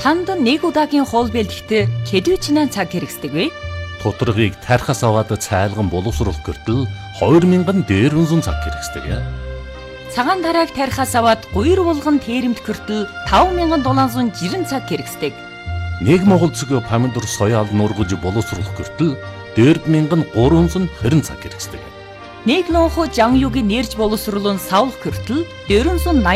Танд нэг удаагийн хоол бэлтгэхдээ хэдвэчнээ цаг хэрэгсдэг вэ? Тутаргыг тархас аваад цайлган боловсруулах гэртэл 2000 дээрвэн цаг хэрэгсдэг. Цагаан тарааг тархас аваад гуйр булган тэрэмт гэртэл 5760 цаг хэрэгсдэг. Нэг монгол цэг помидор соёал нургаж боловсруулах гэртэл 4320 цаг хэрэгсдэг. Нэг лонхо жан югийг нэрж боловсруулан савлах гэртэл 480